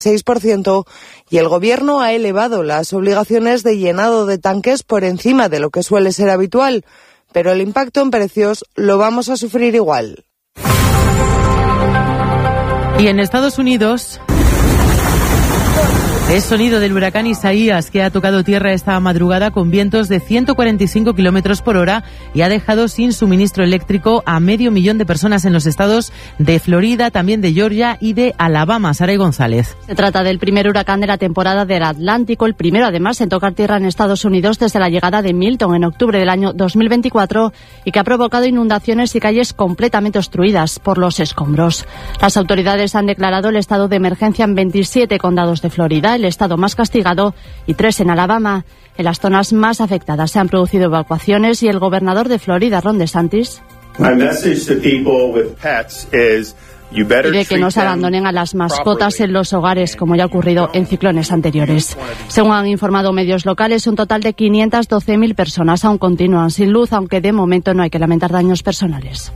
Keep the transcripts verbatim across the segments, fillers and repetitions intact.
seis por ciento y el Gobierno ha elevado las obligaciones de llenado de tanques por encima de lo que suele ser habitual, pero el impacto en precios lo vamos a sufrir igual. Y en Estados Unidos, es sonido del huracán Isaías, que ha tocado tierra esta madrugada con vientos de ciento cuarenta y cinco kilómetros por hora y ha dejado sin suministro eléctrico a medio millón de personas en los estados de Florida, también de Georgia y de Alabama. Saray González. Se trata del primer huracán de la temporada del Atlántico, el primero además en tocar tierra en Estados Unidos desde la llegada de Milton en octubre del año dos mil veinticuatro y que ha provocado inundaciones y calles completamente obstruidas por los escombros. Las autoridades han declarado el estado de emergencia en veintisiete condados de Florida, el estado más castigado, y tres en Alabama. En las zonas más afectadas se han producido evacuaciones y el gobernador de Florida, Ron DeSantis, pide que no se abandonen a las mascotas en los hogares, como ya ha ocurrido en ciclones anteriores. Según han informado medios locales, un total de quinientas doce mil personas aún continúan sin luz, aunque de momento no hay que lamentar daños personales.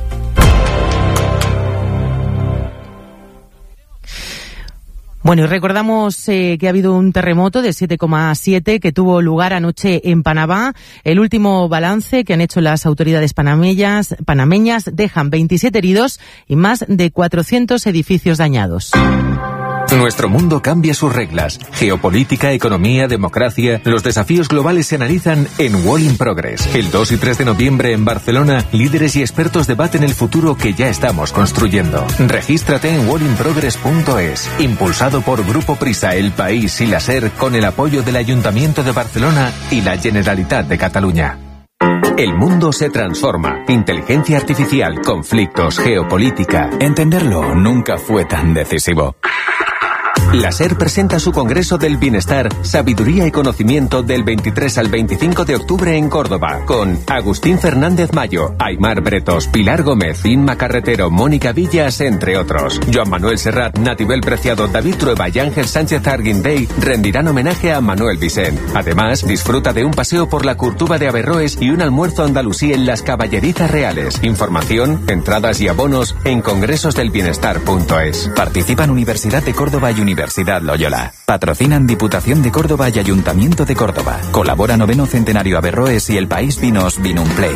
Bueno, y recordamos eh, que ha habido un terremoto de siete coma siete que tuvo lugar anoche en Panamá. El último balance que han hecho las autoridades panameñas, panameñas dejan veintisiete heridos y más de cuatrocientos edificios dañados. Nuestro mundo cambia sus reglas. Geopolítica, economía, democracia. Los desafíos globales se analizan en World in Progress. El dos y tres de noviembre en Barcelona, líderes y expertos debaten el futuro que ya estamos construyendo. Regístrate en world in progress punto es. Impulsado por Grupo Prisa, El País y la SER, con el apoyo del Ayuntamiento de Barcelona y la Generalitat de Cataluña. El mundo se transforma. Inteligencia artificial, conflictos, geopolítica. Entenderlo nunca fue tan decisivo. La SER presenta su Congreso del Bienestar, Sabiduría y Conocimiento del veintitrés al veinticinco de octubre en Córdoba, con Agustín Fernández Mayo, Aymar Bretos, Pilar Gómez, Inma Carretero, Mónica Villas, entre otros. Joan Manuel Serrat, Natibel Preciado, David Trueba y Ángel Sánchez Arguindey rendirán homenaje a Manuel Vicent. Además, disfruta de un paseo por la Curtuba de Averroes y un almuerzo andalusí en las Caballerizas Reales. Información, entradas y abonos en congresos del bienestar punto es. Participan Universidad de Córdoba y Universidad Loyola. Patrocinan Diputación de Córdoba y Ayuntamiento de Córdoba. Colabora Noveno Centenario Averroes y El País Vinos Vinumplay.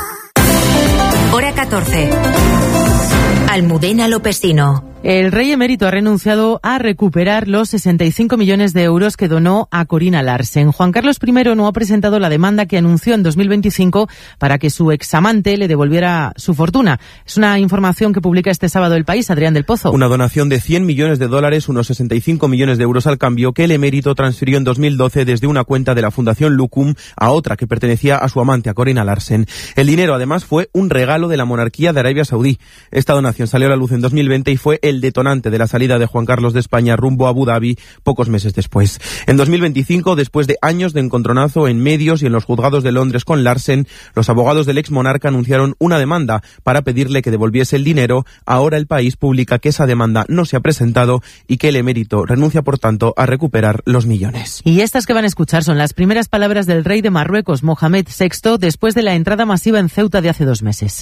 Hora catorce. Almudena Lopesino. El rey emérito ha renunciado a recuperar los sesenta y cinco millones de euros que donó a Corina Larsen. Juan Carlos primero no ha presentado la demanda que anunció en dos mil veinticinco para que su examante le devolviera su fortuna. Es una información que publica este sábado El País. Adrián del Pozo. Una donación de cien millones de dólares, unos sesenta y cinco millones de euros al cambio, que el emérito transfirió en dos mil doce desde una cuenta de la Fundación Lucum a otra que pertenecía a su amante, a Corina Larsen. El dinero, además, fue un regalo de la monarquía de Arabia Saudí. Esta donación salió a la luz en dos mil veinte y fue el detonante de la salida de Juan Carlos de España rumbo a Abu Dhabi pocos meses después. En dos mil veinticinco, después de años de encontronazo en medios y en los juzgados de Londres con Larsen, los abogados del ex monarca anunciaron una demanda para pedirle que devolviese el dinero. Ahora El País publica que esa demanda no se ha presentado y que el emérito renuncia, por tanto, a recuperar los millones. Y estas que van a escuchar son las primeras palabras del rey de Marruecos, Mohamed sexto, después de la entrada masiva en Ceuta de hace dos meses.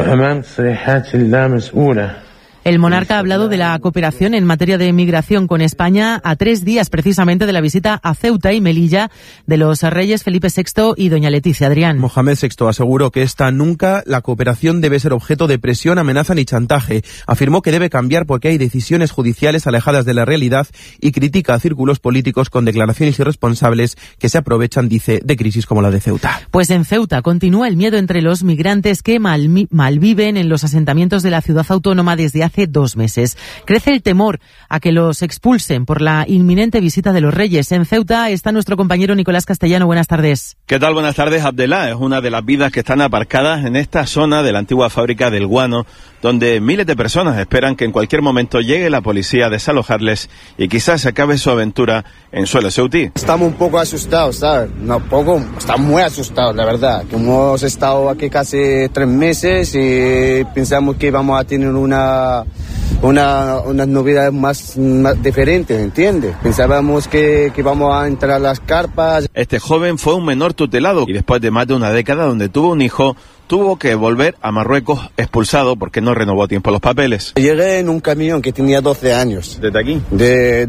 El monarca ha hablado de la cooperación en materia de migración con España a tres días precisamente de la visita a Ceuta y Melilla de los reyes Felipe sexto y doña Leticia. Adrián. Mohamed sexto aseguró que esta nunca la cooperación debe ser objeto de presión, amenaza ni chantaje. Afirmó que debe cambiar porque hay decisiones judiciales alejadas de la realidad y critica a círculos políticos con declaraciones irresponsables que se aprovechan, dice, de crisis como la de Ceuta. Pues en Ceuta continúa el miedo entre los migrantes que mal, malviven en los asentamientos de la ciudad autónoma desde hace dos meses. Crece el temor a que los expulsen por la inminente visita de los reyes. En Ceuta está nuestro compañero Nicolás Castellano. Buenas tardes. ¿Qué tal? Buenas tardes, Abdelá. Es una de las vidas que están aparcadas en esta zona de la antigua fábrica del guano, donde miles de personas esperan que en cualquier momento llegue la policía a desalojarles y quizás se acabe su aventura en suelo ceutí. Estamos un poco asustados, ¿sabes? No poco, estamos muy asustados, la verdad. Hemos estado aquí casi tres meses y pensamos que íbamos a tener una una, una, unas novedades más, más diferentes, ¿entiendes? Pensábamos que, que vamos a entrar a las carpas. Este joven fue un menor tutelado y después de más de una década donde tuvo un hijo, tuvo que volver a Marruecos expulsado porque no renovó a tiempo los papeles. Llegué en un camión que tenía doce años. ¿Desde aquí? De